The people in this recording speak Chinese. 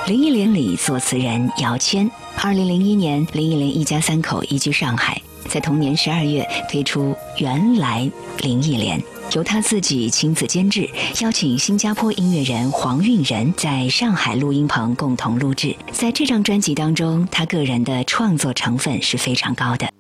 林忆莲里作词人姚谦。2001年，林忆莲一家3口移居上海，在同年12月推出《原来林忆莲》，由她自己亲自监制，邀请新加坡音乐人黄韵仁在上海录音棚共同录制。在这张专辑当中，她个人的创作成分是非常高的。